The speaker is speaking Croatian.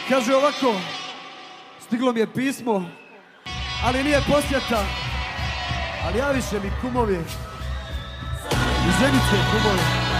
Kaže ovako, stiglo mi je pismo, ali nije posjeta, ali javiše mi kumovi, iz Zenice kumovi.